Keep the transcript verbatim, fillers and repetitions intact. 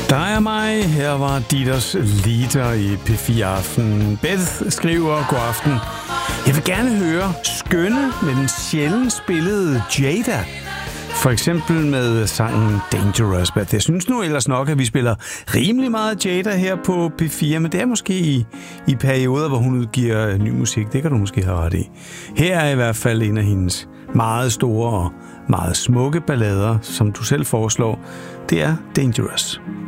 Dig og mig, her var Dieters Liter i P fire Aften. Beth skriver, god aften. Jeg vil gerne høre skønne, men sjældent spillede Jada. For eksempel med sangen Dangerous. Beth. Jeg synes nu ellers nok, at vi spiller rimelig meget Jada her på P fire, men det er måske i, i perioder, hvor hun udgiver ny musik. Det kan du måske have ret i. Her er i hvert fald en af hendes meget store og meget smukke ballader, som du selv foreslår. Det er Dangerous.